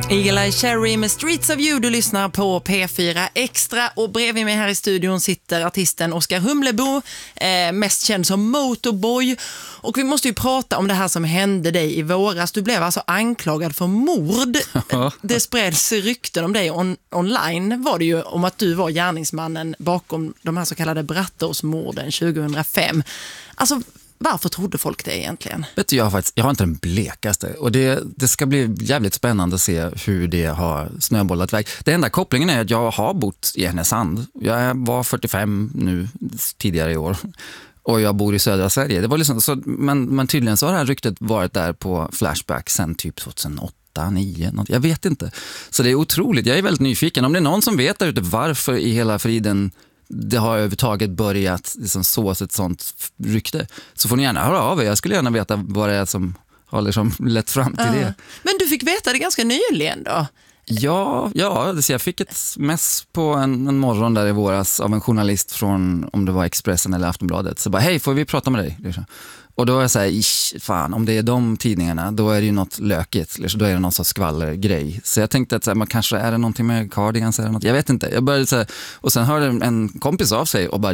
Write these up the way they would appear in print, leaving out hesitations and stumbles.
Eagle Eye Cherry med Streets of You. Du lyssnar på P4 Extra och bredvid mig här i studion sitter artisten Oskar Humlebo, mest känd som Motorboy. Och vi måste ju prata om det här som hände dig i våras. Du blev alltså anklagad för mord. Det spreds rykten om dig online, var det ju, om att du var gärningsmannen bakom de här så kallade Brattåsmorden 2005. Alltså, varför trodde folk det egentligen? Vet du, jag har inte den blekaste. Och det ska bli jävligt spännande att se hur det har snöbollat iväg. Det enda kopplingen är att jag har bott i Härnösand. Jag var 45 nu tidigare i år. Och jag bor i södra Sverige. Det var liksom så, men tydligen så har det här ryktet varit där på Flashback sen typ 2008. 9, något, jag vet inte. Så det är otroligt. Jag är väldigt nyfiken. Om det är någon som vet där ute varför i hela friden det har överhuvudtaget börjat liksom sås ett sånt rykte, så får ni gärna höra av er. Jag skulle gärna veta vad det är som har liksom lett fram till det. Men du fick veta det ganska nyligen då? Ja, jag fick ett mess på en morgon där i våras av en journalist från, om det var Expressen eller Aftonbladet. Så bara, hej, får vi prata med dig? Och då är jag så här, fan, om det är de tidningarna, då är det ju något lökigt. Då är det någon sorts skvallergrej. Så jag tänkte att så här, man kanske är det någonting med cardigans eller något. Jag vet inte. Jag började så här, och sen hörde en kompis av sig och bara,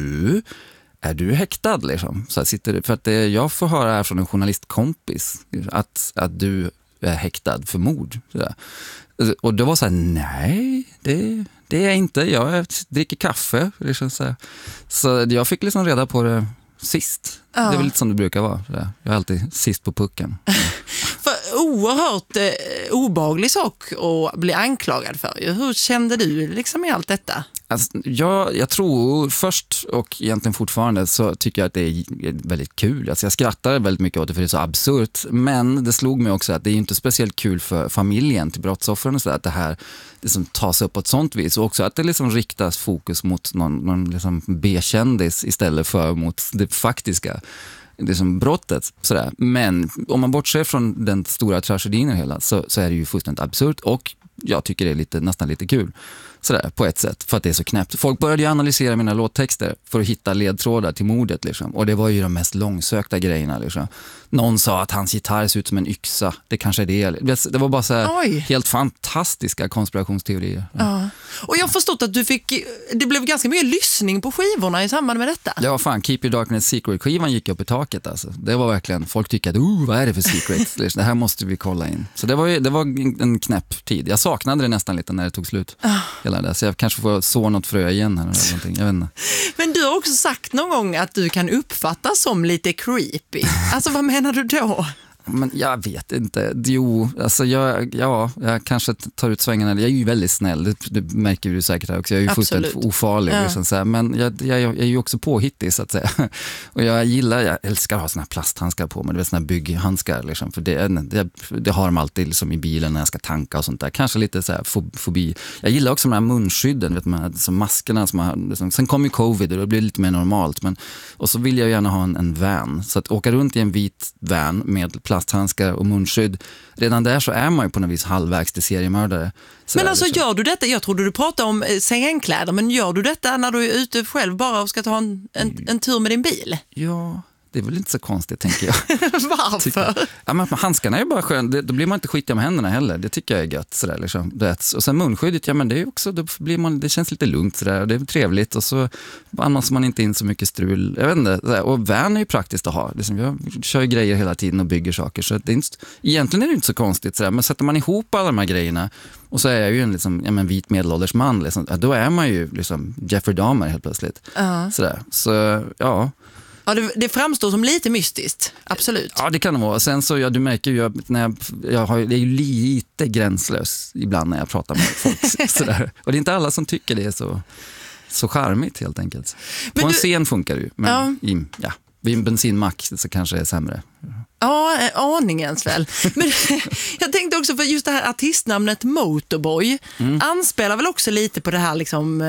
är du häktad liksom? Så här sitter du, för att jag får höra här från en journalistkompis att du är häktad för mord. Så där. Och då var så här, nej, det är jag inte. Jag dricker kaffe. Liksom så jag fick liksom reda på det sist. Det är väl lite som det brukar vara. Jag är alltid sist på pucken. För oerhört obehaglig sak att bli anklagad för. Hur kände du liksom i allt detta? Alltså, jag tror först och egentligen fortfarande så tycker jag att det är väldigt kul. Alltså, jag skrattar väldigt mycket åt det för det är så absurt. Men det slog mig också att det är inte speciellt kul för familjen till brottsoffren och så där, att det här liksom tas upp på ett sånt vis. Och också att det liksom riktas fokus mot någon liksom B-kändis istället för mot det faktiska liksom brottet. Sådär. Men om man bortser från den stora tragedin och hela så är det ju fullständigt absurt och jag tycker det är nästan lite kul. Sådär, på ett sätt, för att det är så knäppt. Folk började ju analysera mina låttexter för att hitta ledtrådar till mordet liksom. Och det var ju de mest långsökta grejerna liksom. Någon sa att hans gitarr ser ut som en yxa. Det kanske är det. Det var bara så här helt fantastiska konspirationsteorier. Ja. Och jag har förstått att det blev ganska mycket lyssning på skivorna i samband med detta. Ja, fan, Keep Your Darkness Secret-skivan gick upp i taket alltså. Det var verkligen, folk tyckte att vad är det för secret? Det här måste vi kolla in. Så det var en knäpp tid. Jag saknade det nästan lite när det tog slut. Där. Så jag kanske får så något frö igen här eller någonting. Jag vet inte. Men du har också sagt någon gång att du kan uppfattas som lite creepy. Alltså vad menar du då? Men jag vet inte. Jo, alltså jag kanske tar ut svängarna. Jag är ju väldigt snäll, det märker du säkert här också. Jag är ju fullständigt ofarlig. Ja. Liksom så här. Men jag är ju också påhittig så att säga. Och jag älskar att ha såna här plasthandskar på mig. Det är såna här bygghandskar liksom. För det har de alltid liksom i bilen när jag ska tanka och sånt där. Kanske lite så här fobi. Jag gillar också de här munskydden, vet man, som maskerna som har, liksom. Sen kom ju covid och det blir lite mer normalt. Och så vill jag gärna ha en van. Så att åka runt i en vit van med plasthandskar och munskydd. Redan där så är man ju på något vis halvvägs till seriemördare. Men alltså gör du detta? Jag trodde du pratade om sängkläder, men gör du detta när du är ute själv bara och ska ta en tur med din bil? Ja, det är väl inte så konstigt tänker jag. Varför? Ja, men handskarna är ju bara skön. Då blir man inte skitig med händerna heller. Det tycker jag är gött. Sådär, liksom. Och sen munskyddet, ja men det är också, det känns lite lugnt sådär. Det är trevligt och så annars man inte in så mycket strul. Jag vet inte. Sådär. Och van är ju praktiskt att ha. Liksom, jag kör grejer hela tiden och bygger saker. Så det är inte, egentligen är det inte så konstigt. Sådär. Men sätter man ihop alla de här grejerna och så är jag ju en liksom, vit medelålders man. Liksom, då är man ju liksom Jeffrey Dahmer helt plötsligt. Sådär. Så ja. Ja, det framstår som lite mystiskt, absolut. Ja, det kan det vara. Sen så, du märker ju att jag är ju lite gränslös ibland när jag pratar med folk. Sådär. Och det är inte alla som tycker det är så charmigt helt enkelt. På en scen funkar det ju, men vid en bensinmack så kanske det är sämre. Ja, aningens väl. Men jag tänkte också för just det här artistnamnet Motorboy anspelar väl också lite på det här liksom,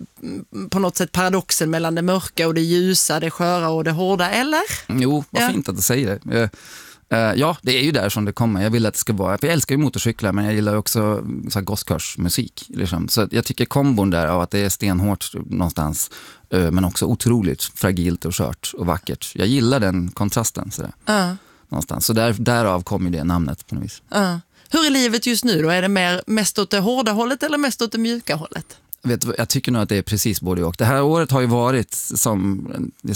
på något sätt paradoxen mellan det mörka och det ljusa, det sköra och det hårda, eller? Jo, vad fint att du säger det. Ja, det är ju där som det kommer. Jag vill att det ska vara, för jag älskar ju motorcyklar men jag gillar också så här gosskörsmusik liksom. Så jag tycker kombon där av att det är stenhårt någonstans men också otroligt fragilt och skört och vackert. Jag gillar den kontrasten sådär. Någonstans. Så därav kommer det namnet på något vis. Hur är livet just nu då? Är det mest åt det hårda hållet eller mest åt det mjuka hållet? Jag tycker nog att det är precis både och. Det här året har ju varit som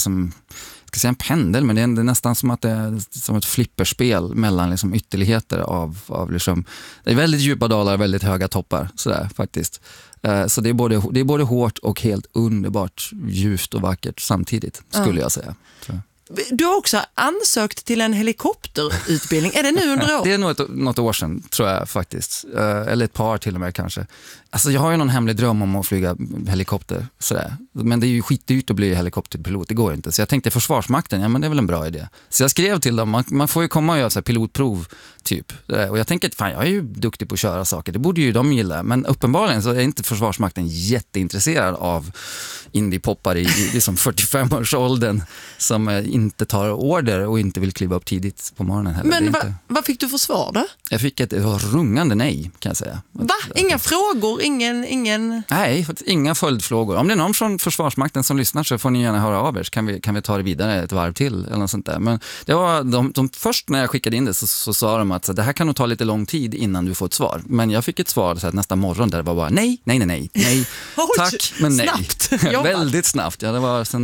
jag ska säga en pendel, men det är nästan som att det är som ett flipperspel mellan liksom ytterligheter av liksom, det är väldigt djupa dalar, väldigt höga toppar sådär faktiskt. Så det är både hårt och helt underbart ljust och vackert samtidigt, skulle jag säga. Så. Du har också ansökt till en helikopterutbildning. Är det nu under år? Det är nog något år sedan, tror jag faktiskt. Eller ett par till och med kanske. Alltså jag har ju någon hemlig dröm om att flyga helikopter. Sådär. Men det är ju skitdyrt att bli helikopterpilot, det går inte. Så jag tänkte Försvarsmakten, ja men det är väl en bra idé. Så jag skrev till dem, man får ju komma och göra så här pilotprov typ. Och jag tänker att fan, jag är ju duktig på att köra saker, det borde ju de gilla. Men uppenbarligen så är inte Försvarsmakten jätteintresserad av indie-poppare i liksom 45-årsåldern som inte tar order och inte vill kliva upp tidigt på morgonen heller. Men vad fick du för svar då? Jag fick ett rungande nej, kan jag säga. Va? Inga frågor? Ingen... Nej, inga följdfrågor. Om det är någon från Försvarsmakten som lyssnar så får ni gärna höra av er, så kan vi ta det vidare ett varv till eller något sånt där. Men det var de först när jag skickade in det så sa de att det här kan nog ta lite lång tid innan du får ett svar. Men jag fick ett svar så här, nästa morgon där det var bara nej. Tack, men nej. Snabbt. Väldigt snabbt. Ja,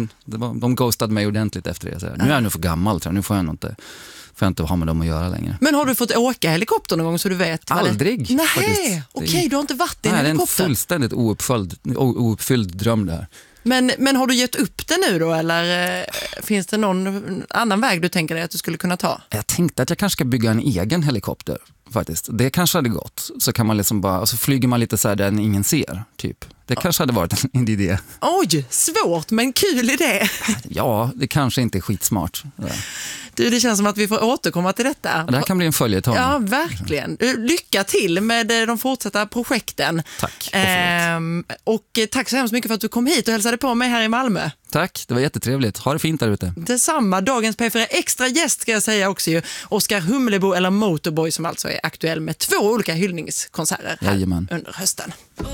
de ghostade mig ordentligt efter det. Så här, nu är jag nog för gammal, tror jag. Nu får jag inte ha med dem att göra längre. Men har du fått åka helikopter någon gång så du vet? Aldrig. Nej, okej, du har inte varit i en helikopter. Det är en fullständigt ouppfylld dröm där. Men har du gett upp det nu då, eller finns det någon annan väg du tänker dig att du skulle kunna ta? Jag tänkte att jag kanske ska bygga en egen helikopter faktiskt. Det kanske hade gått. Så kan man liksom bara, så flyger man lite så här där ingen ser, typ. Det kanske hade varit en idé. Oj, svårt men kul idé. Ja, det kanske inte är skitsmart. Du, det känns som att vi får återkomma till detta. Ja, det här kan bli en följetong. Ja, verkligen. Lycka till med de fortsatta projekten. Tack. Och tack så hemskt mycket för att du kom hit och hälsade på mig här i Malmö. Tack, det var jättetrevligt. Ha det fint där ute. Detsamma. Dagens P4 Extra gäst ska jag säga också ju. Oskar Humlebo eller Motorboy som alltså är aktuell med 2 olika hyllningskonserter här under hösten.